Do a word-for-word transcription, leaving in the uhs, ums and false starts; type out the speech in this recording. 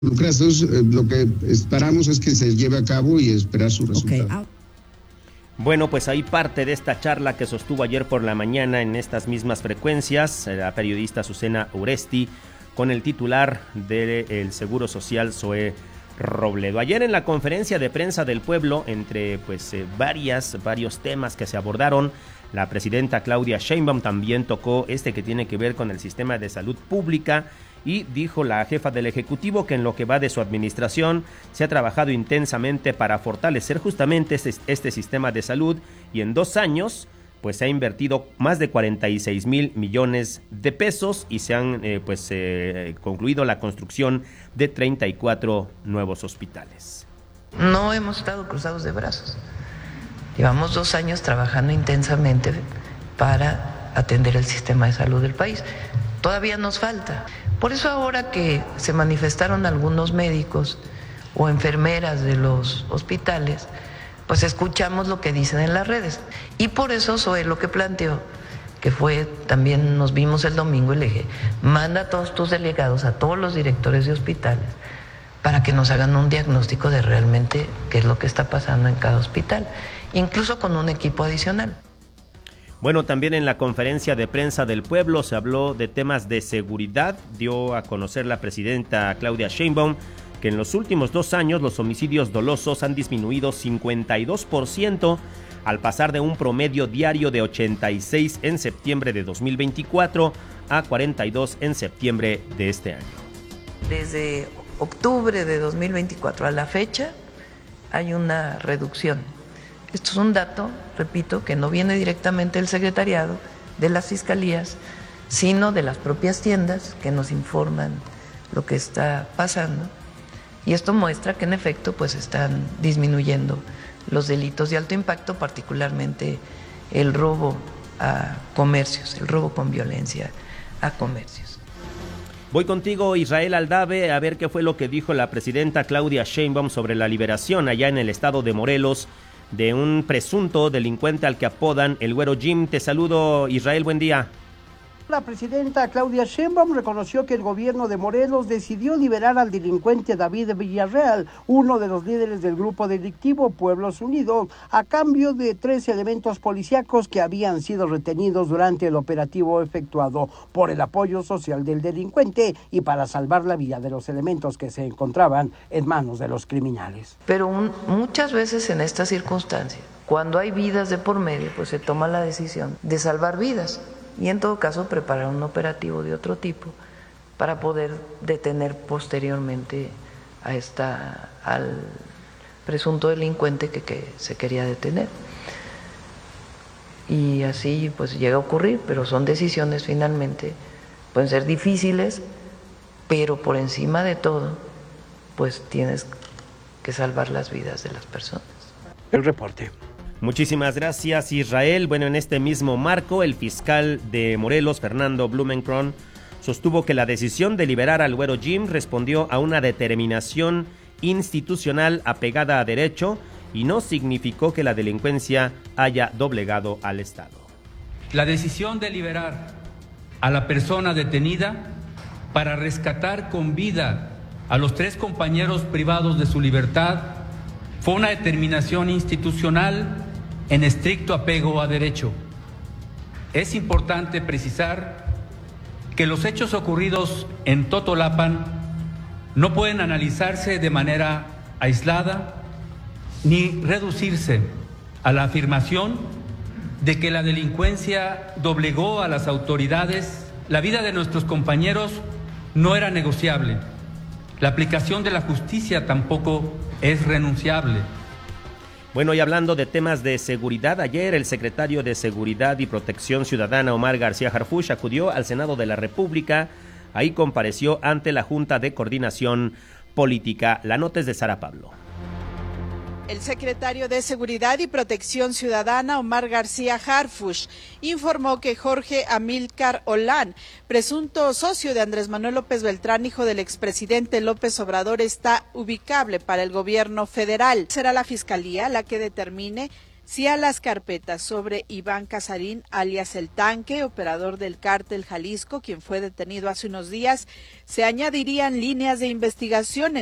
Nosotros eh, lo que esperamos es que se lleve a cabo y esperar su resultado. Okay. Bueno, pues ahí parte de esta charla que sostuvo ayer por la mañana en estas mismas frecuencias la periodista Azucena Uresti con el titular del Seguro Social, Zoé Robledo. Ayer en la conferencia de prensa del pueblo, entre pues eh, varias, varios temas que se abordaron, la presidenta Claudia Sheinbaum también tocó este que tiene que ver con el sistema de salud pública y dijo la jefa del Ejecutivo que en lo que va de su administración se ha trabajado intensamente para fortalecer justamente este, este sistema de salud y en dos años pues se ha invertido más de cuarenta y seis mil millones de pesos y se han eh, pues eh, concluido la construcción de treinta y cuatro nuevos hospitales. No hemos estado cruzados de brazos. Llevamos dos años trabajando intensamente para atender el sistema de salud del país. Todavía nos falta. Por eso ahora que se manifestaron algunos médicos o enfermeras de los hospitales, pues escuchamos lo que dicen en las redes. Y por eso Zoé lo que planteó, que fue, también nos vimos el domingo y le dije, manda a todos tus delegados, a todos los directores de hospitales, para que nos hagan un diagnóstico de realmente qué es lo que está pasando en cada hospital, incluso con un equipo adicional. Bueno, también en la conferencia de prensa del pueblo se habló de temas de seguridad. Dio a conocer la presidenta Claudia Sheinbaum que en los últimos dos años los homicidios dolosos han disminuido cincuenta y dos por ciento al pasar de un promedio diario de ochenta y seis en septiembre de dos mil veinticuatro a cuarenta y dos en septiembre de este año. Desde octubre de dos mil veinticuatro a la fecha hay una reducción. Esto es un dato, repito, que no viene directamente del secretariado, de las fiscalías, sino de las propias tiendas que nos informan lo que está pasando. Y esto muestra que en efecto pues están disminuyendo los delitos de alto impacto, particularmente el robo a comercios, el robo con violencia a comercios. Voy contigo, Israel Aldave, a ver qué fue lo que dijo la presidenta Claudia Sheinbaum sobre la liberación allá en el estado de Morelos de un presunto delincuente al que apodan el Güero Jim. Te saludo, Israel, buen día. La presidenta Claudia Sheinbaum reconoció que el gobierno de Morelos decidió liberar al delincuente David Villarreal, uno de los líderes del grupo delictivo Pueblos Unidos, a cambio de tres elementos policíacos que habían sido retenidos durante el operativo efectuado por el apoyo social del delincuente y para salvar la vida de los elementos que se encontraban en manos de los criminales. Pero un, muchas veces en estas circunstancias, cuando hay vidas de por medio, pues se toma la decisión de salvar vidas. Y en todo caso preparar un operativo de otro tipo para poder detener posteriormente a esta, al presunto delincuente que, que se quería detener. Y así pues llega a ocurrir, pero son decisiones finalmente, pueden ser difíciles, pero por encima de todo, pues tienes que salvar las vidas de las personas. El reporte. Muchísimas gracias, Israel. Bueno, en este mismo marco, el fiscal de Morelos, Fernando Blumenkron, sostuvo que la decisión de liberar al Güero Jim respondió a una determinación institucional apegada a derecho y no significó que la delincuencia haya doblegado al Estado. La decisión de liberar a la persona detenida para rescatar con vida a los tres compañeros privados de su libertad fue una determinación institucional en estricto apego a derecho. Es importante precisar que los hechos ocurridos en Totolapan no pueden analizarse de manera aislada ni reducirse a la afirmación de que la delincuencia doblegó a las autoridades. La vida de nuestros compañeros no era negociable. La aplicación de la justicia tampoco es renunciable. Bueno, y hablando de temas de seguridad, ayer el secretario de Seguridad y Protección Ciudadana, Omar García Harfuch, acudió al Senado de la República. Ahí compareció ante la Junta de Coordinación Política. La nota es de Sara Pablo. El secretario de Seguridad y Protección Ciudadana, Omar García Harfuch, informó que Jorge Amílcar Olán, presunto socio de Andrés Manuel López Beltrán, hijo del expresidente López Obrador, está ubicable para el gobierno federal. Será la Fiscalía la que determine si a las carpetas sobre Iván Casarín, alias El Tanque, operador del cártel Jalisco, quien fue detenido hace unos días, se añadirían líneas de investigación